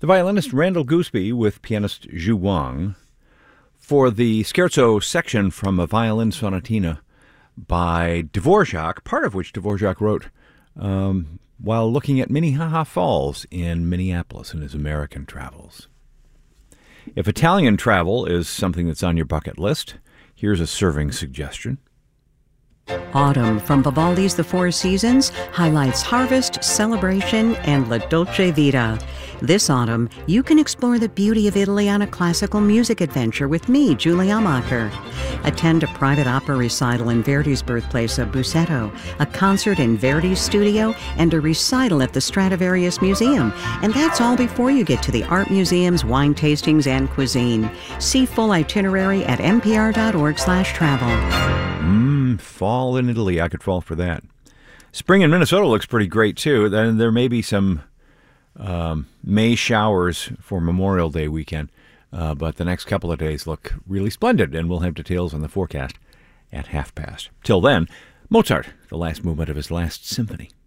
The violinist Randall Gooseby with pianist Zhu Wang for the scherzo section from a violin sonatina by Dvorak, part of which Dvorak wrote while looking at Minnehaha Falls in Minneapolis in his American travels. If Italian travel is something that's on your bucket list, here's a serving suggestion. Autumn from Vivaldi's The Four Seasons highlights harvest, celebration, and La Dolce Vita. This autumn, you can explore the beauty of Italy on a classical music adventure with me, Julie Amacher. Attend a private opera recital in Verdi's birthplace of Busseto, a concert in Verdi's studio, and a recital at the Stradivarius Museum. And that's all before you get to the art museums, wine tastings, and cuisine. See full itinerary at npr.org/travel. Fall in Italy. I could fall for that. Spring in Minnesota looks pretty great, too. Then there may be some May showers for Memorial Day weekend, but the next couple of days look really splendid, and we'll have details on the forecast at 5:30. Till then, Mozart, the last movement of his last symphony.